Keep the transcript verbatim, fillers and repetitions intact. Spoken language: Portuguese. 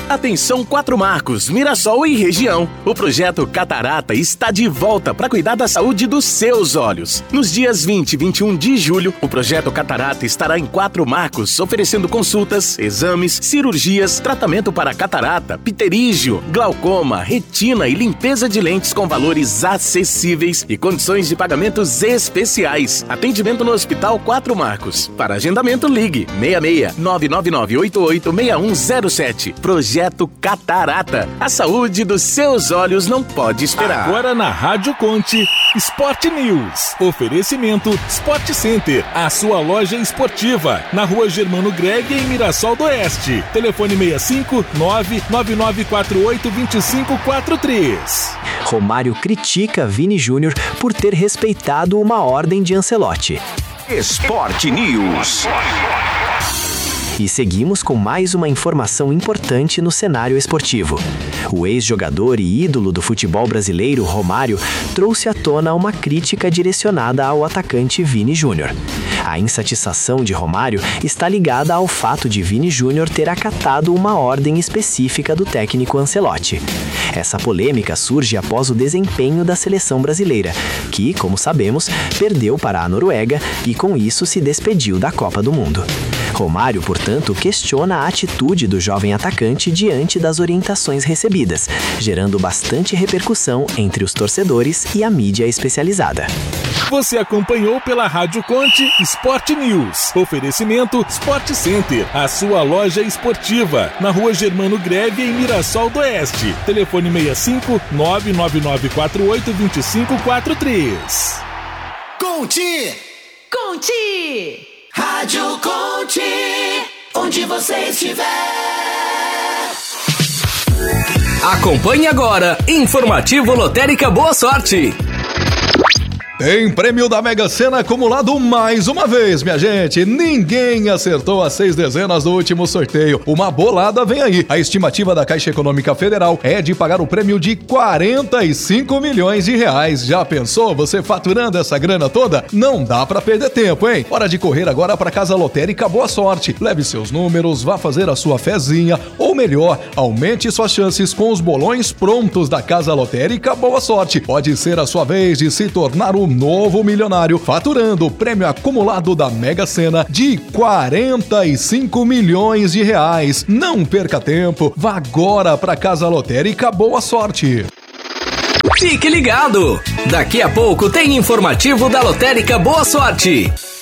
Atenção Quatro Marcos, Mirassol e região. O projeto Catarata está de volta para cuidar da saúde dos seus olhos. Nos dias vinte e vinte e um de julho, o projeto Catarata estará em Quatro Marcos, oferecendo consultas, exames, cirurgias, tratamento para catarata, pterígio, glaucoma, retina e limpeza de lentes com valores acessíveis e condições de pagamentos especiais. Atendimento no Hospital Quatro Marcos. Para agendamento, ligue seis seis nove nove nove oito oito seis um zero sete. Projeto Catarata. A saúde dos seus olhos não pode esperar. Agora na Rádio Conte, Sport News. Oferecimento Sport Center, a sua loja esportiva. Na Rua Germano Greg, em Mirassol do Oeste. Telefone seis cinco nove nove nove quatro oito dois cinco quatro três. Romário critica Vini Júnior por ter respeitado uma ordem de Ancelotti. Sport News. E seguimos com mais uma informação importante no cenário esportivo. O ex-jogador e ídolo do futebol brasileiro, Romário, trouxe à tona uma crítica direcionada ao atacante Vini Júnior. A insatisfação de Romário está ligada ao fato de Vini Júnior ter acatado uma ordem específica do técnico Ancelotti. Essa polêmica surge após o desempenho da seleção brasileira, que, como sabemos, perdeu para a Noruega e com isso se despediu da Copa do Mundo. Romário, portanto, questiona a atitude do jovem atacante diante das orientações recebidas, gerando bastante repercussão entre os torcedores e a mídia especializada. Você acompanhou pela Rádio Conte Sport News. Oferecimento Sport Center, a sua loja esportiva. Na Rua Germano Greve, em Mirassol do Oeste. Telefone seis cinco nove nove nove quatro oito dois cinco quatro três. Conte! Conte! Rádio Conte, onde você estiver. Acompanhe agora, Informativo Lotérica Boa Sorte. Tem prêmio da Mega Sena acumulado mais uma vez, minha gente. Ninguém acertou as seis dezenas do último sorteio. Uma bolada vem aí. A estimativa da Caixa Econômica Federal é de pagar o prêmio de quarenta e cinco milhões de reais. Já pensou você faturando essa grana toda? Não dá pra perder tempo, hein? Hora de correr agora pra Casa Lotérica Boa Sorte. Leve seus números, vá fazer a sua fezinha, ou melhor, aumente suas chances com os bolões prontos da Casa Lotérica Boa Sorte. Pode ser a sua vez de se tornar o novo milionário, faturando o prêmio acumulado da Mega Sena de quarenta e cinco milhões de reais. Não perca tempo, vá agora para Casa Lotérica Boa Sorte. Fique ligado! Daqui a pouco tem informativo da Lotérica Boa Sorte.